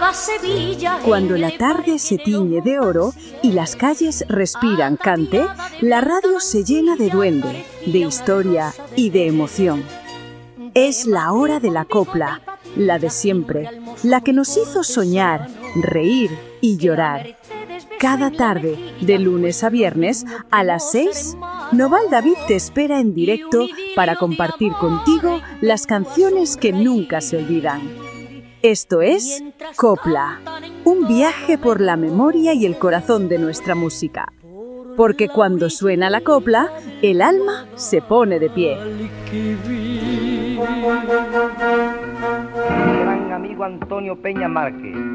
a Sevilla. Cuando la tarde se tiñe de oro y las calles respiran cante, la radio se llena de duende, de historia y de emoción. Es la hora de la copla, la de siempre, la que nos hizo soñar, reír y llorar. Cada tarde, de lunes a viernes, a las 6, Noval David te espera en directo para compartir contigo las canciones que nunca se olvidan. Esto es Copla, un viaje por la memoria y el corazón de nuestra música. Porque cuando suena la copla, el alma se pone de pie. Mi gran amigo Antonio Peña Márquez.